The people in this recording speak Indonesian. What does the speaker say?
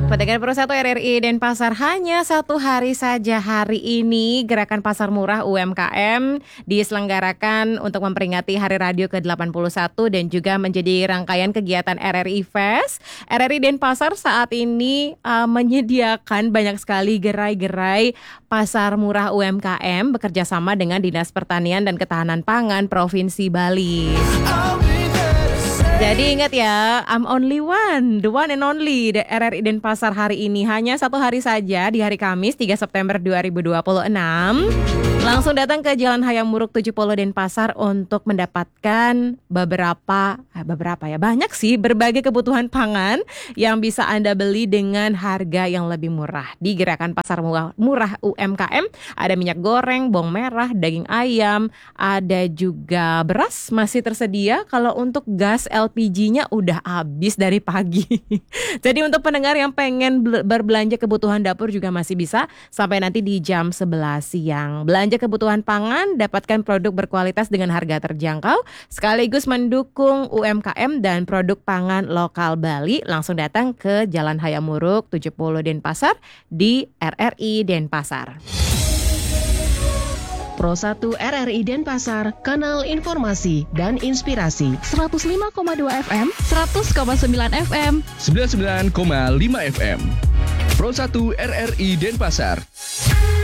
Pendengar Pro 1 RRI Denpasar, hanya satu hari saja hari ini Gerakan Pasar Murah UMKM diselenggarakan untuk memperingati Hari Radio ke-81 dan juga menjadi rangkaian kegiatan RRI Fest. RRI Denpasar saat ini menyediakan banyak sekali gerai-gerai pasar murah UMKM bekerja sama dengan Dinas Pertanian dan Ketahanan Pangan Provinsi Bali. Jadi ingat ya, I'm only one, the one and only, the RRI Denpasar hari ini. Hanya satu hari saja di hari Kamis 3 September 2026. Langsung datang ke Jalan Hayam Muruk 70 Denpasar untuk mendapatkan banyak sih berbagai kebutuhan pangan yang bisa Anda beli dengan harga yang lebih murah. Di Gerakan Pasar Murah UMKM ada minyak goreng, bawang merah, daging ayam, ada juga beras masih tersedia. Kalau untuk gas LPG-nya udah habis dari pagi. Jadi untuk pendengar yang pengen berbelanja kebutuhan dapur juga masih bisa sampai nanti di jam 11 siang. Belanja kebutuhan pangan, dapatkan produk berkualitas dengan harga terjangkau, sekaligus mendukung UMKM dan produk pangan lokal Bali. Langsung datang ke Jalan Hayam Muruk 70 Denpasar di RRI Denpasar. Pro 1 RRI Denpasar, kanal informasi dan inspirasi. 105,2 FM, 100,9 FM, 99,5 FM. Pro 1 RRI Denpasar.